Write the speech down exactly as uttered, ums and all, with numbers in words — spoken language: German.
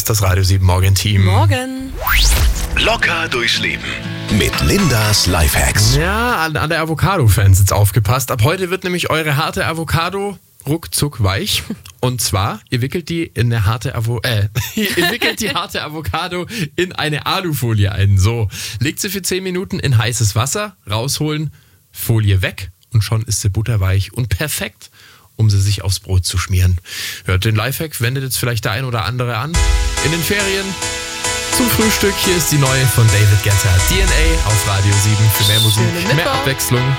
ist das Radio sieben Morgen-Team. Morgen. Locker durchs Leben mit Lindas Lifehacks. Ja, an, an der Avocado-Fans jetzt aufgepasst. Ab heute wird nämlich eure harte Avocado ruckzuck weich. Und zwar, ihr wickelt die in eine harte Avo äh, ihr wickelt die harte Avocado in eine Alufolie ein. So, legt sie für zehn Minuten in heißes Wasser, rausholen, Folie weg und schon ist sie butterweich und perfekt, um sie sich aufs Brot zu schmieren. Hört den Lifehack, wendet jetzt vielleicht der ein oder andere an. In den Ferien zum Frühstück. Hier ist die neue von David Guetta. D N A auf Radio sieben für mehr Musik, mehr Abwechslung.